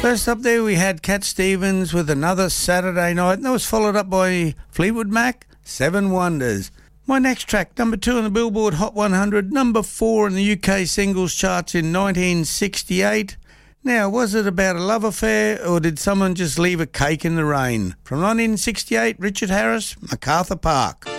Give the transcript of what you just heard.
First up there we had Cat Stevens with Another Saturday Night, and that was followed up by Fleetwood Mac, Seven Wonders. My next track, number 2 on the Billboard Hot 100, number 4 in the UK singles charts in 1968. Now, was it about a love affair, or did someone just leave a cake in the rain? From 1968, Richard Harris, MacArthur Park.